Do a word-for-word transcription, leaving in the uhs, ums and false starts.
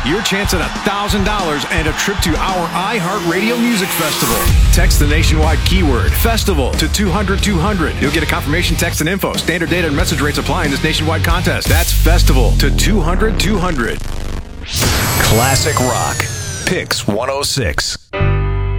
your chance at one thousand dollars and a trip to our iHeartRadio Music Festival. Text the nationwide keyword FESTIVAL to two hundred two hundred. You'll get a confirmation text and info. Standard data and message rates apply in this nationwide contest. That's FESTIVAL to two hundred two hundred. Classic Rock. Pix one oh six.